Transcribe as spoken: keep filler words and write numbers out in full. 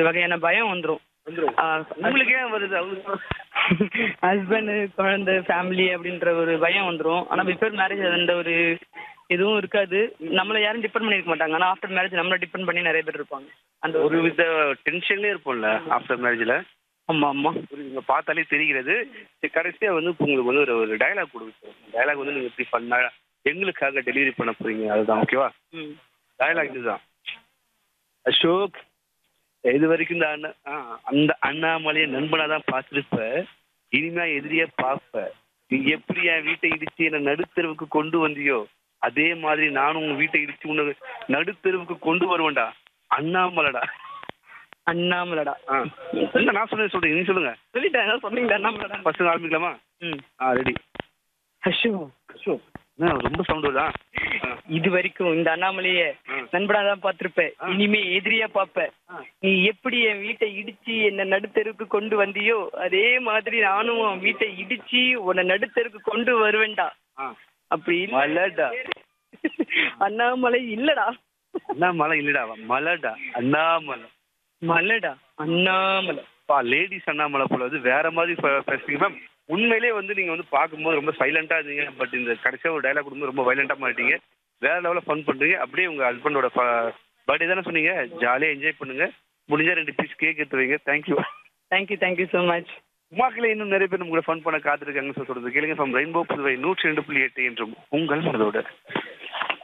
வகையான பயம் வந்துரும். வந்துரும். ஆ, உங்களுக்கு ஏன் வருது? அவங்க ஹஸ்பண்ட், குழந்தை, ஃபேமிலி அப்படின்ற ஒரு பயம் வந்துரும். ஆனா பிஃபோர் மேரேஜ் அந்த ஒரு எதுவும் இருக்காது. நம்மள யாரும் டிபெண்ட் பண்ணிருக்க மாட்டாங்க. ஆனா ஆஃப்டர் மேரேஜ் நம்மள டிபெண்ட் பண்ணி நிறைய பேர் இருப்பாங்க. அந்த ஒரு வித டென்ஷன்லேயே இருப்போம்ல ஆஃப்டர் மேரேஜில். ஆமா ஆமா. புரியுதுங்க, பார்த்தாலே தெரிகிறது. சரி, கடைசியா வந்து இப்ப உங்களுக்கு வந்து ஒரு ஒரு டயலாக் கொடுங்க. டயலாக் வந்து நீங்க எப்படி பண்ணா எங்களுக்காக டெலிவரி பண்ண போறீங்க, அதுதான் ஓகேவா? ம். டயலாக் இதுதான். அசோக், இது வரைக்கும் இந்த அண்ணா ஆ, அந்த அண்ணாமலையை நண்பனா தான் பார்த்துருப்ப, இனிமே எதிரியா பார்ப்ப. நீ எப்படி என் வீட்டை இடிச்சு என்னை நடுத்தெருவுக்கு கொண்டு வந்தியோ அதே மாதிரி நானும் உங்க வீட்டை இடிச்சு உன்னை நடுத்தெருவுக்கு கொண்டு வருவேன்டா. அண்ணாமலைடா. அண்ணாமலடா. ஆ, இல்ல நான் சொன்னது சொல்றீங்க, நீங்க சொல்லுங்க. சொல்லிட்டேன், ஏதாவது சொன்னீங்களா? அண்ணாமலடா. ஃபர்ஸ்ட் ஆரம்பிக்கலாமா? ம். ஆ, ரெடி. அஷோ, அசோக், என்ன ரொம்ப சவுண்ட் வருதா? ஆ, இது வரைக்கும் இந்த அண்ணாமலைய ஆ. நண்பனா தான் பார்த்திருப்ப, ஆ. இனிமே எதிரியா பார்ப்ப. ஆ. நீ எப்படி என் வீட்டை இடிச்சு என்ன நடுத்தெருக்கு கொண்டு வந்தியோ அதே மாதிரி நானும் உன் வீட்டை இடிச்சு உன்னை நடுத்தெருக்கு கொண்டு வருவேன்டா. ஆ. அப்படி இல்ல- மலடா. அண்ணாமலை இல்லடா, அண்ணாமலை இல்லடா, மலடா. அண்ணாமலை. மலடா, அண்ணாமலை. பா, லேடிஸ் அண்ணாமலை போல வந்து வேற மாதிரி பே- பேசுறீங்க மேம். உண்மையிலேயே வந்து நீங்க வந்து பார்க்கும்போது ரொம்ப சைலண்டா இருந்தீங்க. பட் இந்த கடைசியா ஒரு டைலாக் கொடுக்கும்போது ரொம்ப வைலண்டா மாட்டீங்க. வேற லெவலில் ஃபன் பண்றீங்க. அப்படியே உங்க ஹஸ்பண்டோட பர்த்டே தானே சொன்னீங்க, ஜாலியா என்ஜாய் பண்ணுங்க. முடிஞ்சா ரெண்டு பீஸ் கேக் எடுத்து வைங்க. Thank you. Thank you thank you so much. உமாக்கிலே இன்னும் நிறைய பேர் உங்களை ஃபன் பண்ண காத்திருக்காங்க. சொல்றது கேளுங்க. ஃப்ரம் ரெயின்போ புதுவை நூற்றி ரெண்டு புள்ளி எட்டு என்றும் உங்கள் மனதோட